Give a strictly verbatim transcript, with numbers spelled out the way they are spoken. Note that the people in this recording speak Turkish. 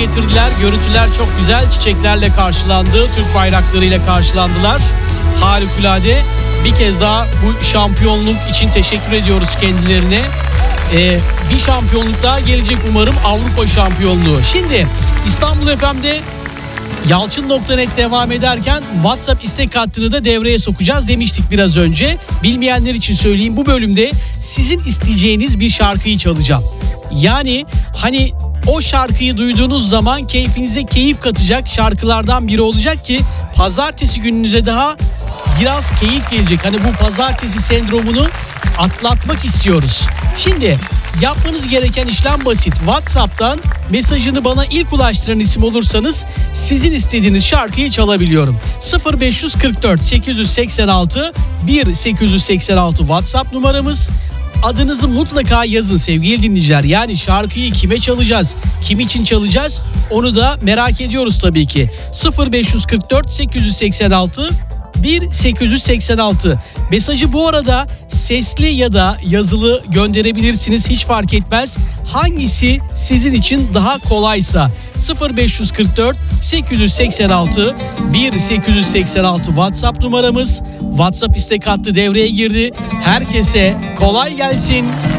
getirdiler. Görüntüler çok güzel. Çiçeklerle karşılandı. Türk bayraklarıyla karşılandılar. Harikulade. Bir kez daha bu şampiyonluk için teşekkür ediyoruz kendilerine. Ee, bir şampiyonluk daha gelecek umarım, Avrupa şampiyonluğu. Şimdi İstanbul F M'de Yalçın nokta net devam ederken WhatsApp istek hattını da devreye sokacağız demiştik biraz önce. Bilmeyenler için söyleyeyim, bu bölümde sizin isteyeceğiniz bir şarkıyı çalacağım. Yani hani o şarkıyı duyduğunuz zaman keyfinize keyif katacak şarkılardan biri olacak ki pazartesi gününüze daha biraz keyif gelecek. Hani bu pazartesi sendromunu atlatmak istiyoruz. Şimdi yapmanız gereken işlem basit. WhatsApp'tan mesajını bana ilk ulaştıran isim olursanız sizin istediğiniz şarkıyı çalabiliyorum. sıfır beş kırk dört sekiz yüz seksen altı bir sekiz yüz seksen altı WhatsApp numaramız. Adınızı mutlaka yazın sevgili dinleyiciler. Yani şarkıyı kime çalacağız, kim için çalacağız onu da merak ediyoruz tabii ki. sıfır beş kırk dört sekiz yüz seksen altı bir sekiz yüz seksen altı. Mesajı bu arada sesli ya da yazılı gönderebilirsiniz, hiç fark etmez. Hangisi sizin için daha kolaysa. sıfır beş kırk dört sekiz yüz seksen altı bir sekiz yüz seksen altı WhatsApp numaramız. WhatsApp istek hattı devreye girdi. Herkese kolay gelsin.